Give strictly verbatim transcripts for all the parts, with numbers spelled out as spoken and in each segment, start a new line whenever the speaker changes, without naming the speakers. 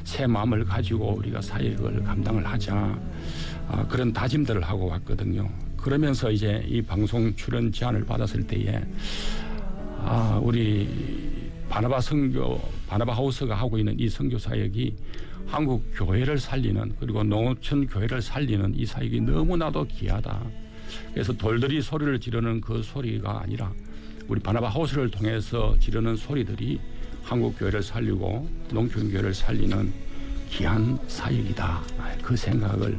새 마음을 가지고 우리가 사역을 감당을 하자 아, 그런 다짐들을 하고 왔거든요. 그러면서 이제 이 방송 출연 제안을 받았을 때에 아, 우리 바나바 선교 바나바 하우스가 하고 있는 이 선교 사역이 한국 교회를 살리는 그리고 농어촌 교회를 살리는 이 사역이 너무나도 귀하다. 그래서 돌들이 소리를 지르는 그 소리가 아니라 우리 바나바 하우스를 통해서 지르는 소리들이 한국 교회를 살리고 농촌 교회를 살리는 귀한 사역이다. 그 생각을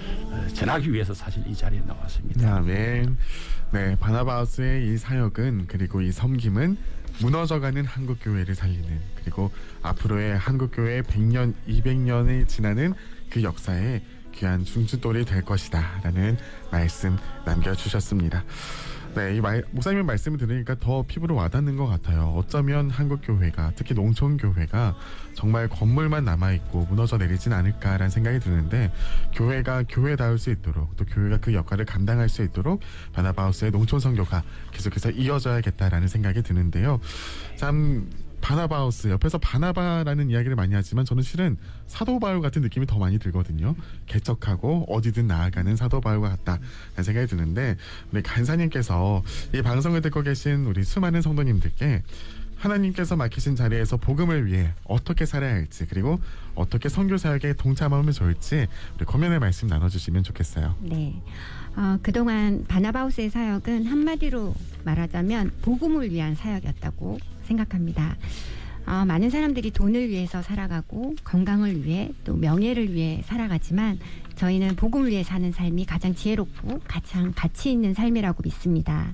전하기 위해서 사실 이 자리에 나왔습니다.
아멘. 네, 바나바 하우스의 이 사역은 그리고 이 섬김은 무너져가는 한국 교회를 살리는 그리고 앞으로의 한국 교회의 백 년, 이백 년이 지나는 그 역사에 귀한 중추돌이 될 것이다라는 말씀 남겨주셨습니다. 네, 이 말, 목사님 말씀을 들으니까 더 피부로 와닿는 것 같아요. 어쩌면 한국 교회가 특히 농촌 교회가 정말 건물만 남아있고 무너져 내리진 않을까라는 생각이 드는데 교회가 교회다울 수 있도록 또 교회가 그 역할을 감당할 수 있도록 바나바 하우스의 농촌 선교가 계속해서 이어져야겠다라는 생각이 드는데요. 참 바나바 하우스 옆에서 바나바라는 이야기를 많이 하지만 저는 실은 사도 바울 같은 느낌이 더 많이 들거든요. 개척하고 어디든 나아가는 사도 바울과 같다라는 생각이 드는데 우리 간사님께서 이 방송을 듣고 계신 우리 수많은 성도님들께 하나님께서 맡기신 자리에서 복음을 위해 어떻게 살아야 할지 그리고 어떻게 선교 사역에 동참하면 좋을지 우리 권면의 말씀 나눠주시면 좋겠어요.
네, 어, 그동안 바나바 하우스의 사역은 한마디로 말하자면 복음을 위한 사역이었다고 생각합니다. 어, 많은 사람들이 돈을 위해서 살아가고 건강을 위해 또 명예를 위해 살아가지만 저희는 복음을 위해 사는 삶이 가장 지혜롭고 가장 가치 있는 삶이라고 믿습니다.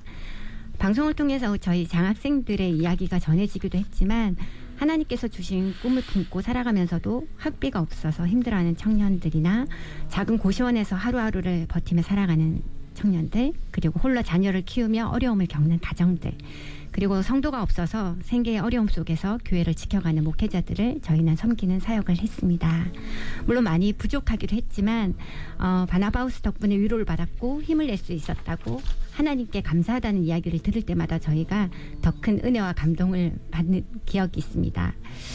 방송을 통해서 저희 장학생들의 이야기가 전해지기도 했지만 하나님께서 주신 꿈을 품고 살아가면서도 학비가 없어서 힘들어하는 청년들이나 작은 고시원에서 하루하루를 버티며 살아가는 청년들 그리고 홀로 자녀를 키우며 어려움을 겪는 가정들 그리고 성도가 없어서 생계의 어려움 속에서 교회를 지켜가는 목회자들을 저희는 섬기는 사역을 했습니다. 물론 많이 부족하기도 했지만 어, 바나바 하우스 덕분에 위로를 받았고 힘을 낼 수 있었다고 하나님께 감사하다는 이야기를 들을 때마다 저희가 더 큰 은혜와 감동을 받는 기억이 있습니다.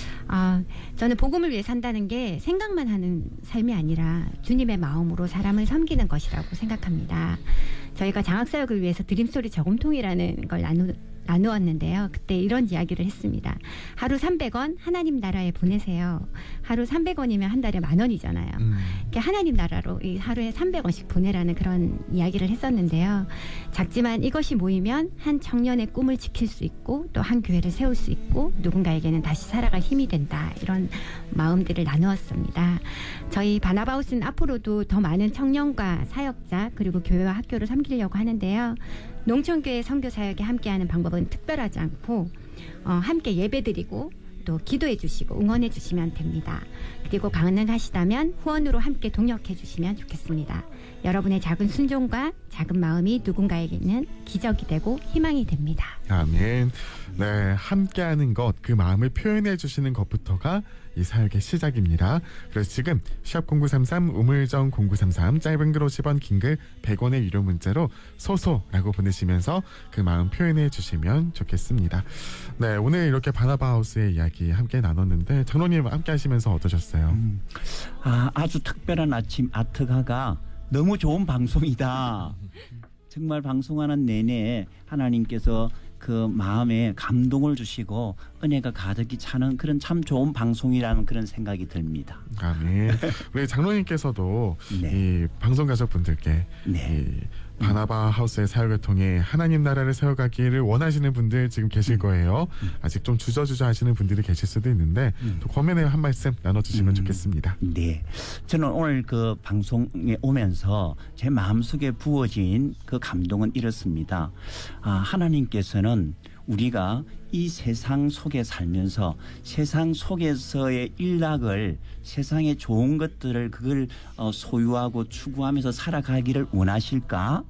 어, 저는 복음을 위해 산다는 게 생각만 하는 삶이 아니라 주님의 마음으로 사람을 섬기는 것이라고 생각합니다. 저희가 장학사역을 위해서 드림스토리 저금통이라는 걸 나누 나누었는데요. 그때 이런 이야기를 했습니다. 하루 삼백 원 하나님 나라에 보내세요. 하루 삼백 원이면 한 달에 만 원이잖아요. 음. 하나님 나라로 이 하루에 삼백 원씩 보내라는 그런 이야기를 했었는데요. 작지만 이것이 모이면 한 청년의 꿈을 지킬 수 있고 또 한 교회를 세울 수 있고 누군가에게는 다시 살아갈 힘이 된다. 이런 마음들을 나누었습니다. 저희 바나바 하우스는 앞으로도 더 많은 청년과 사역자 그리고 교회와 학교를 섬기려고 하는데요. 농촌교회 선교사역에 함께하는 방법은 특별하지 않고 어, 함께 예배드리고 또 기도해 주시고 응원해 주시면 됩니다. 그리고 가능하시다면 후원으로 함께 동역해 주시면 좋겠습니다. 여러분의 작은 순종과 작은 마음이 누군가에게는 기적이 되고 희망이 됩니다.
아멘. 네, 함께하는 것, 그 마음을 표현해 주시는 것부터가 이 사역의 시작입니다. 그래서 지금 샵 공구삼삼 우물정 공구삼삼 짧은 글 오십 원 긴 글 백 원의 유료 문자로 소소라고 보내시면서 그 마음 표현해 주시면 좋겠습니다. 네, 오늘 이렇게 바나바 하우스의 이야기 함께 나눴는데 장로님 함께 하시면서 어떠셨어요?
음, 아, 아주 특별한 아침 아트가가 너무 좋은 방송이다. 정말 방송하는 내내 하나님께서 그 마음에 감동을 주시고 은혜가 가득히 차는 그런 참 좋은 방송이라는 그런 생각이 듭니다.
아멘. 우리 장로님께서도
네.
이 방송 가족분들께
네.
이 바나바 하우스의 사역을 통해 하나님 나라를 세워가기를 원하시는 분들 지금 계실 거예요. 음. 아직 좀 주저주저 하시는 분들이 계실 수도 있는데 음. 또 권면의 한 말씀 나눠주시면 음. 좋겠습니다.
네, 저는 오늘 그 방송에 오면서 제 마음속에 부어진 그 감동은 이렇습니다. 아, 하나님께서는 우리가 이 세상 속에 살면서 세상 속에서의 일락을 세상의 좋은 것들을 그걸 어, 소유하고 추구하면서 살아가기를 원하실까?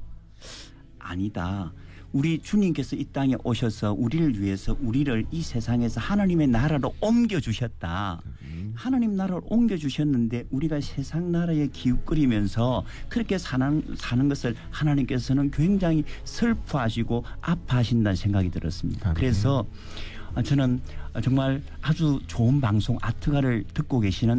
아니다. 우리 주님께서 이 땅에 오셔서 우리를 위해서 우리를 이 세상에서 하나님의 나라로 옮겨주셨다. 음. 하나님 나라를 옮겨주셨는데 우리가 세상 나라에 기웃거리면서 그렇게 사는, 사는 것을 하나님께서는 굉장히 슬퍼하시고 아파하신다는 생각이 들었습니다. 아, 네. 그래서 저는 정말 아주 좋은 방송 아트가를 듣고 계시는